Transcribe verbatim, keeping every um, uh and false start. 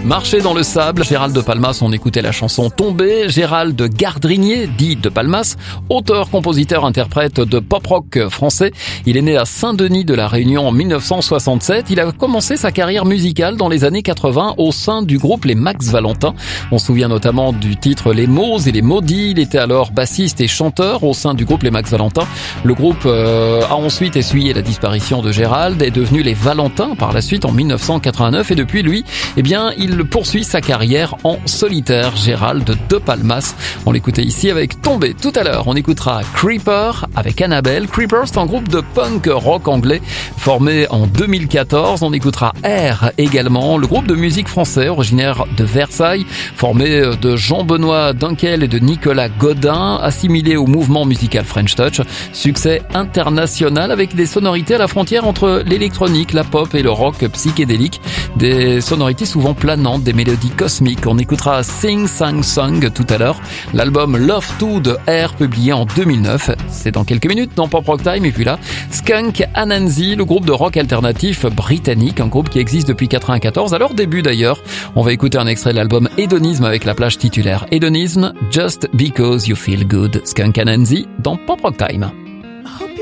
Marcher dans le sable, Gérald de Palmas, on écoutait la chanson Tomber. Gérald Gardrinier, dit de Palmas, auteur, compositeur, interprète de pop-rock français. Il est né à Saint-Denis de la Réunion en mille neuf cent soixante-sept. Il a commencé sa carrière musicale dans les années quatre-vingts au sein du groupe Les Max Valentin. On se souvient notamment du titre Les Mots et les Maudits. Il était alors bassiste et chanteur au sein du groupe Les Max Valentin. Le groupe euh, a ensuite essuyé la disparition de Gérald, est devenu Les Valentins par la suite en mille neuf cent quatre-vingt-neuf et depuis lui, eh bien, il poursuit sa carrière en solitaire. Gérald de Palmas. On l'écoutait ici avec Tomber. Tout à l'heure, on écoutera Creeper avec Annabelle. Creeper, c'est un groupe de punk rock anglais formé en deux mille quatorze. On écoutera Air également, le groupe de musique français originaire de Versailles, formé de Jean-Benoît Dunkel et de Nicolas Godin, assimilé au mouvement musical French Touch. Succès international avec des sonorités à la frontière entre l'électronique, la pop et le rock psychédélique. Des sonorités souvent planantes, des mélodies cosmiques. On écoutera Sing Sang Song tout à l'heure. L'album Love two de Air, publié en deux mille neuf. C'est dans quelques minutes dans Pop Rock Time. Et puis là, Skunk Anansie, le groupe de rock alternatif britannique, un groupe qui existe depuis quatre-vingt-quatorze, à leur début d'ailleurs. On va écouter un extrait de l'album Hédonisme avec la plage titulaire Hédonisme, Just Because You Feel Good. Skunk Anansie dans Pop Rock Time.